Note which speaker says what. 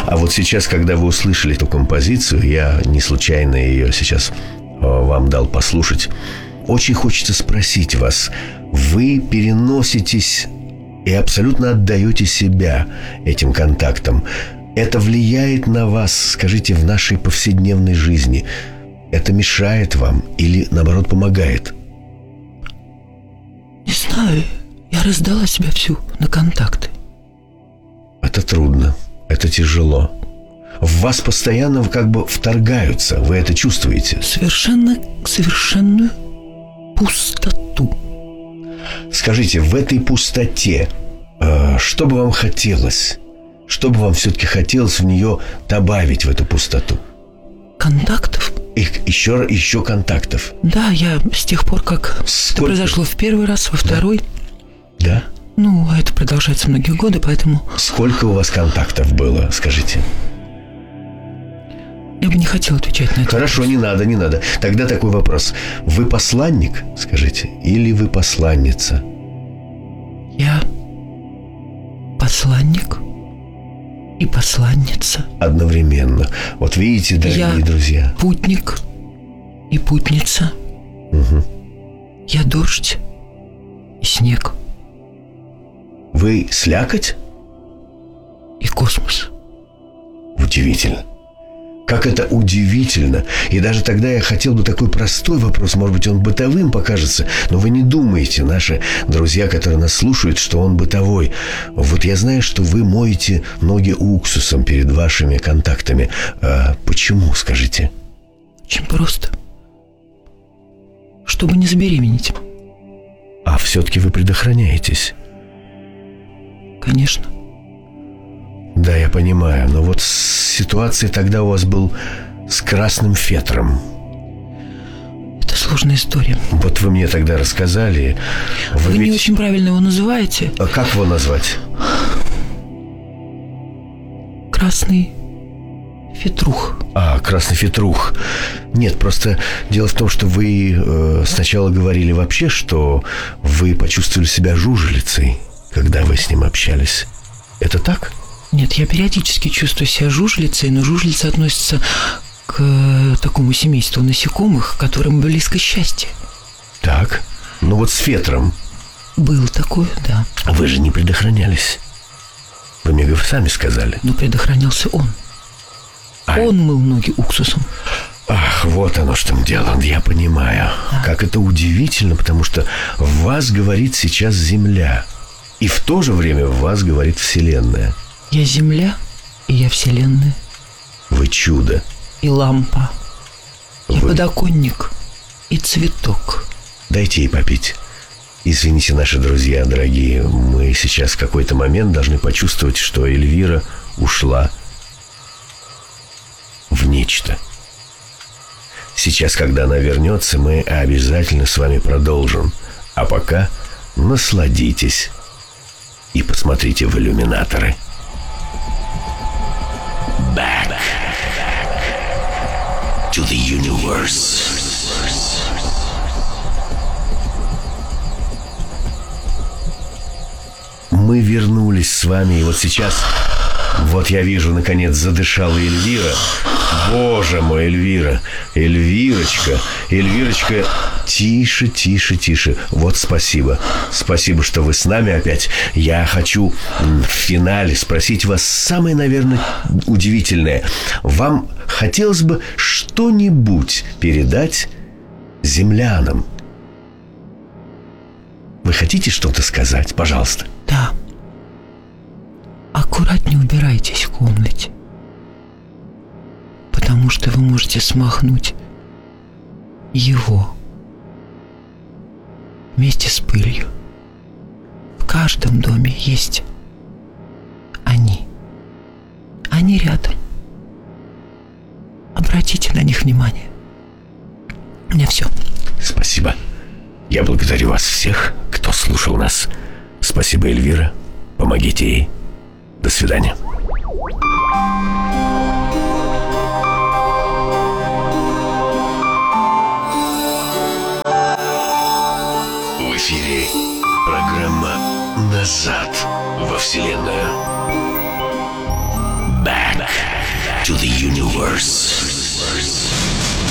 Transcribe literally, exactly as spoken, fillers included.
Speaker 1: А вот сейчас, когда вы услышали эту композицию, я не случайно ее сейчас вам дал послушать, очень хочется спросить вас: вы переноситесь и абсолютно отдаете себя этим контактам? Это влияет на вас, скажите, в нашей повседневной жизни? Это мешает вам или, наоборот, помогает?
Speaker 2: Не знаю. Я раздала себя всю на контакты.
Speaker 1: Это трудно. Это тяжело. В вас постоянно как бы вторгаются. Вы это чувствуете?
Speaker 2: Совершенно, совершенную пустоту.
Speaker 1: Скажите, в этой пустоте э, что бы вам хотелось? Что бы вам все-таки хотелось в нее добавить, в эту пустоту?
Speaker 2: Контактов?
Speaker 1: И еще, еще контактов.
Speaker 2: Да, я с тех пор, как Сколько? Это произошло в первый раз, во второй.
Speaker 1: Да? Да?
Speaker 2: Ну, это продолжается многие годы, поэтому...
Speaker 1: Сколько у вас контактов было, скажите?
Speaker 2: Я бы не хотела отвечать на это.
Speaker 1: Хорошо, вопрос. не надо, не надо. Тогда такой вопрос. Вы посланник, скажите, или вы посланница?
Speaker 2: Я посланник и посланница.
Speaker 1: Одновременно. Вот видите, дорогие
Speaker 2: я
Speaker 1: друзья.
Speaker 2: Путник и путница.
Speaker 1: Угу.
Speaker 2: Я дождь и снег.
Speaker 1: Вы слякоть?
Speaker 2: И космос.
Speaker 1: Удивительно. Как это удивительно. И даже тогда я хотел бы такой простой вопрос, может быть, он бытовым покажется, но вы не думаете, наши друзья, которые нас слушают, что он бытовой. Вот я знаю, что вы моете ноги уксусом перед вашими контактами. А почему, скажите?
Speaker 2: Очень просто. Чтобы не забеременеть.
Speaker 1: А все-таки вы предохраняетесь?
Speaker 2: Конечно.
Speaker 1: Да, я понимаю, но вот ситуация тогда у вас был с красным фетром.
Speaker 2: Это сложная история.
Speaker 1: Вот вы мне тогда рассказали.
Speaker 2: Вы, вы
Speaker 1: ведь...
Speaker 2: не очень правильно его называете.
Speaker 1: А как его назвать?
Speaker 2: Красный фетрух.
Speaker 1: А, красный фетрух. Нет, просто дело в том, что вы э, сначала говорили вообще, что вы почувствовали себя жужелицей, когда вы с ним общались. Это так?
Speaker 2: Нет, я периодически чувствую себя жужелицей, но жужелица относится к э, такому семейству насекомых, которым близко счастье.
Speaker 1: Так, ну вот с фетром.
Speaker 2: Было такое, да.
Speaker 1: Вы же не предохранялись. Вы мне сами сказали.
Speaker 2: Но предохранялся он. А... Он мыл ноги уксусом.
Speaker 1: Ах, вот оно что дело, я понимаю. Да. Как это удивительно, потому что в вас говорит сейчас Земля. И в то же время в вас говорит Вселенная.
Speaker 2: Я Земля, и я Вселенная.
Speaker 1: Вы чудо.
Speaker 2: И лампа.
Speaker 1: Вы...
Speaker 2: Я подоконник. И цветок.
Speaker 1: Дайте ей попить. Извините, наши друзья дорогие, мы сейчас в какой-то момент должны почувствовать, что Эльвира ушла в нечто. Сейчас, когда она вернется, мы обязательно с вами продолжим. А пока насладитесь и посмотрите в иллюминаторы. Back to the universe. Мы вернулись с вами, и вот сейчас, вот я вижу, наконец, задышала Эльвира. Боже мой, Эльвира, Эльвирочка, Эльвирочка, тише, тише, тише. Вот спасибо, спасибо, что вы с нами опять. Я хочу в финале спросить вас самое, наверное, удивительное. Вам хотелось бы что-нибудь передать землянам? Вы хотите что-то сказать? Пожалуйста.
Speaker 2: Да. Аккуратнее убирайтесь в комнате. Потому что вы можете смахнуть его вместе с пылью. В каждом доме есть они. Они рядом. Обратите на них внимание. У меня все.
Speaker 1: Спасибо. Я благодарю вас всех, кто слушал нас. Спасибо, Эльвира. Помогите ей. До свидания. В эфире программа «Назад во Вселенную». Back to the universe.